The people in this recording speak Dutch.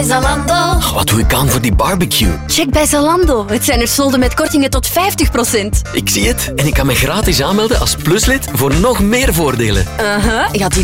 Zalando. Wat doe ik aan voor die barbecue? Check bij Zalando. Het zijn er solden met kortingen tot 50%. Ik zie het. En ik kan me gratis aanmelden als pluslid voor nog meer voordelen. Ja, die